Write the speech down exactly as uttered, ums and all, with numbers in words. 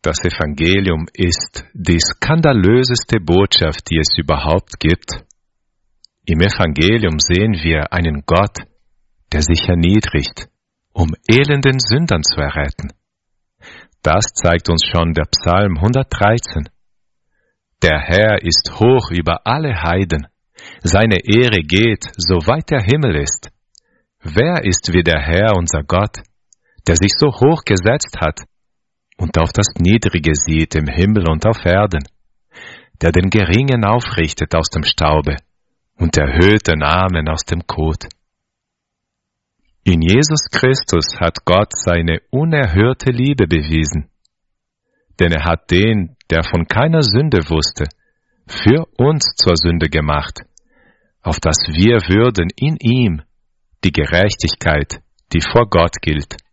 Das Evangelium ist die skandalöseste Botschaft, die es überhaupt gibt. Im Evangelium sehen wir einen Gott, der sich erniedrigt, um elenden Sündern zu erretten. Das zeigt uns schon der Psalm hundertdreizehn. Der Herr ist hoch über alle Heiden. Seine Ehre geht, so weit der Himmel ist. Wer ist wie der Herr, unser Gott, der sich so hoch gesetzt hat und auf das Niedrige sieht im Himmel und auf Erden, der den Geringen aufrichtet aus dem Staube und erhöht den Armen aus dem Kot. In Jesus Christus hat Gott seine unerhörte Liebe bewiesen, denn er hat den, der von keiner Sünde wusste, für uns zur Sünde gemacht, auf dass wir würden in ihm die Gerechtigkeit, die vor Gott gilt.